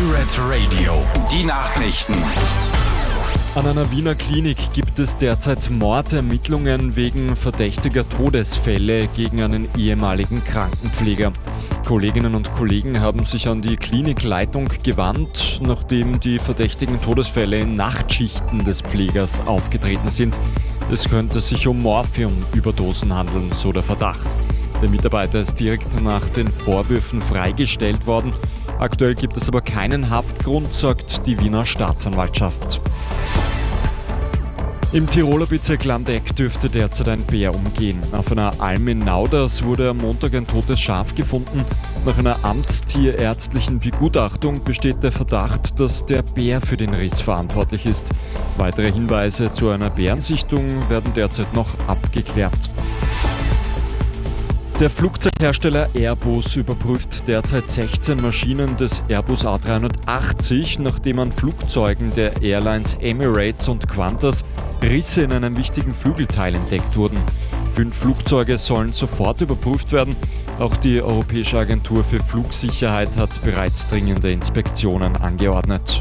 Pirate Radio, die Nachrichten. An einer Wiener Klinik gibt es derzeit Mordermittlungen wegen verdächtiger Todesfälle gegen einen ehemaligen Krankenpfleger. Kolleginnen und Kollegen haben sich an die Klinikleitung gewandt, nachdem die verdächtigen Todesfälle in Nachtschichten des Pflegers aufgetreten sind. Es könnte sich um Morphium-Überdosen handeln, so der Verdacht. Der Mitarbeiter ist direkt nach den Vorwürfen freigestellt worden. Aktuell gibt es aber keinen Haftgrund, sagt die Wiener Staatsanwaltschaft. Im Tiroler Bezirk Landeck dürfte derzeit ein Bär umgehen. Auf einer Alm in Nauders wurde am Montag ein totes Schaf gefunden. Nach einer amtstierärztlichen Begutachtung besteht der Verdacht, dass der Bär für den Riss verantwortlich ist. Weitere Hinweise zu einer Bärensichtung werden derzeit noch abgeklärt. Der Flugzeughersteller Airbus überprüft derzeit 16 Maschinen des Airbus A380, nachdem an Flugzeugen der Airlines Emirates und Qantas Risse in einem wichtigen Flügelteil entdeckt wurden. 5 Flugzeuge sollen sofort überprüft werden. Auch die Europäische Agentur für Flugsicherheit hat bereits dringende Inspektionen angeordnet.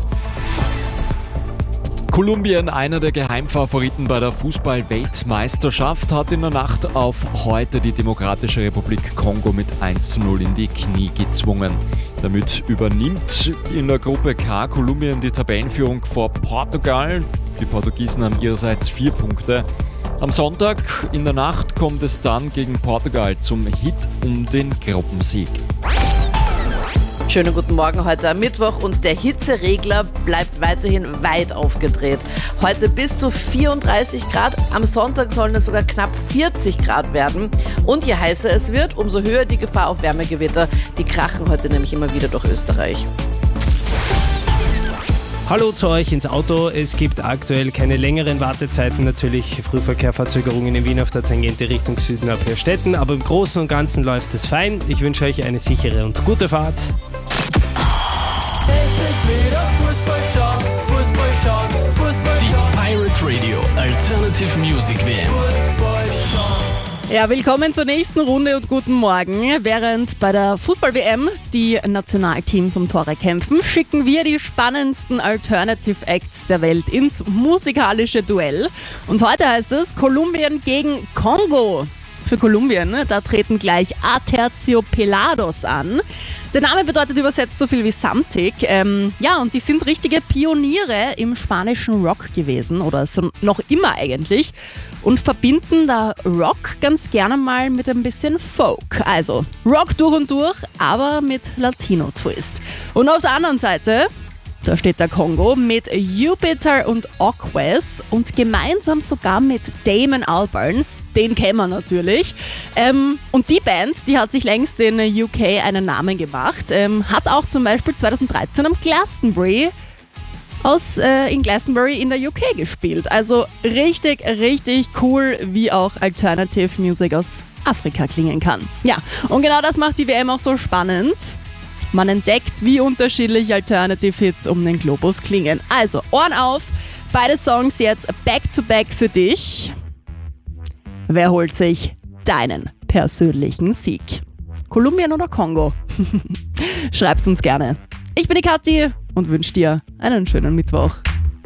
Kolumbien, einer der Geheimfavoriten bei der Fußball-Weltmeisterschaft, hat in der Nacht auf heute die Demokratische Republik Kongo mit 1:0 in die Knie gezwungen. Damit übernimmt in der Gruppe K Kolumbien die Tabellenführung vor Portugal. Die Portugiesen haben ihrerseits 4 Punkte. Am Sonntag in der Nacht kommt es dann gegen Portugal zum Hit um den Gruppensieg. Schönen guten Morgen heute am Mittwoch und der Hitzeregler bleibt weiterhin weit aufgedreht. Heute bis zu 34 Grad, am Sonntag sollen es sogar knapp 40 Grad werden. Und je heißer es wird, umso höher die Gefahr auf Wärmegewitter. Die krachen heute nämlich immer wieder durch Österreich. Hallo zu euch ins Auto. Es gibt aktuell keine längeren Wartezeiten. Natürlich Frühverkehrverzögerungen in Wien auf der Tangente Richtung Süden ab Herstetten. Aber im Großen und Ganzen läuft es fein. Ich wünsche euch eine sichere und gute Fahrt. Die Pirate Radio Alternative Music WM. Ja, willkommen zur nächsten Runde und guten Morgen. Während bei der Fußball-WM die Nationalteams um Tore kämpfen, schicken wir die spannendsten Alternative Acts der Welt ins musikalische Duell. Und heute heißt es Kolumbien gegen Kongo. Für Kolumbien, da treten gleich Aterciopelados an. Der Name bedeutet übersetzt so viel wie samtig. Und die sind richtige Pioniere im spanischen Rock gewesen oder so noch immer eigentlich und verbinden da Rock ganz gerne mal mit ein bisschen Folk. Also Rock durch und durch, aber mit Latino-Twist. Und auf der anderen Seite, da steht der Kongo mit Jupiter und Okwes und gemeinsam sogar mit Damon Albarn. Den kennen wir natürlich. Und die Band, die hat sich längst in UK einen Namen gemacht. Hat auch zum Beispiel 2013 am Glastonbury in Glastonbury in der UK gespielt. Also richtig, richtig cool, wie auch Alternative Music aus Afrika klingen kann. Ja, und genau das macht die WM auch so spannend. Man entdeckt, wie unterschiedlich Alternative Hits um den Globus klingen. Also, Ohren auf, beide Songs jetzt back-to-back für dich. Wer holt sich deinen persönlichen Sieg? Kolumbien oder Kongo? Schreib's uns gerne. Ich bin die Kathi und wünsche dir einen schönen Mittwoch.